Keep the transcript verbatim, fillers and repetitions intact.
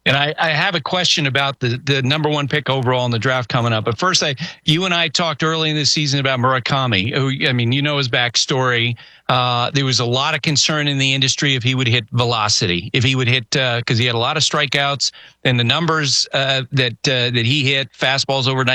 And I, I have a question about the, the number one pick overall in the draft coming up. But first, I, you and I talked early in the season about Murakami, who, I mean, you know his backstory. Uh, there was a lot of concern in the industry if he would hit velocity, if he would hit, because uh, he had a lot of strikeouts, and the numbers uh, that uh, that he hit, fastballs over